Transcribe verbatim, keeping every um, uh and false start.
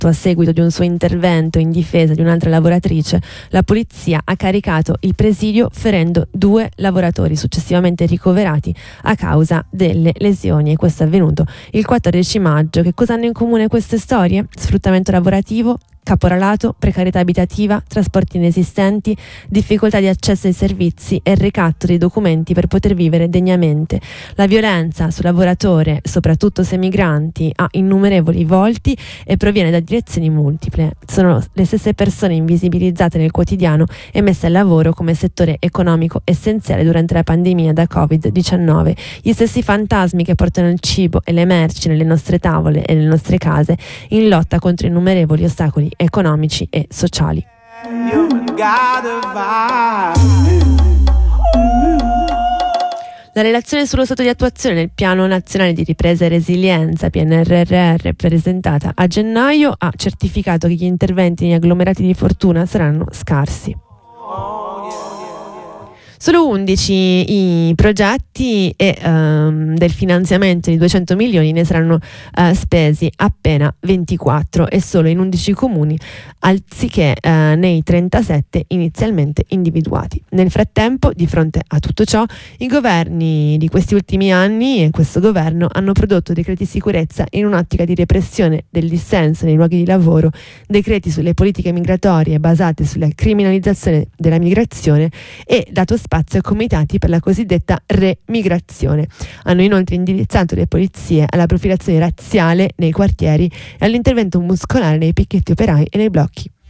fatto, a seguito di un suo intervento in difesa di un'altra lavoratrice, la polizia ha caricato il presidio ferendo due lavoratori successivamente ricoverati a causa delle lesioni, e questo è avvenuto il quattordici maggio. Che cosa hanno in comune queste storie? Sfruttamento lavorativo, caporalato, precarietà abitativa, trasporti inesistenti, difficoltà di accesso ai servizi e ricatto dei documenti per poter vivere degnamente. La violenza sul lavoratore, soprattutto se migranti, ha innumerevoli volti e proviene da direzioni multiple. Sono le stesse persone invisibilizzate nel quotidiano e messe al lavoro come settore economico essenziale durante la pandemia da covid diciannove. Gli stessi fantasmi che portano il cibo e le merci nelle nostre tavole e nelle nostre case in lotta contro innumerevoli ostacoli economici e sociali. La relazione sullo stato di attuazione del Piano Nazionale di Ripresa e Resilienza P N R R R presentata a gennaio ha certificato che gli interventi negli agglomerati di fortuna saranno scarsi. Solo undici i progetti e um, del finanziamento di duecento milioni ne saranno uh, spesi appena ventiquattro, e solo in undici comuni anziché uh, nei trentasette inizialmente individuati. Nel frattempo, di fronte a tutto ciò, i governi di questi ultimi anni e questo governo hanno prodotto decreti sicurezza in un'ottica di repressione del dissenso nei luoghi di lavoro, decreti sulle politiche migratorie basate sulla criminalizzazione della migrazione e dato spazio a comitati per la cosiddetta remigrazione. Hanno inoltre indirizzato le polizie alla profilazione razziale nei quartieri e all'intervento muscolare nei picchetti operai e nei blocchi.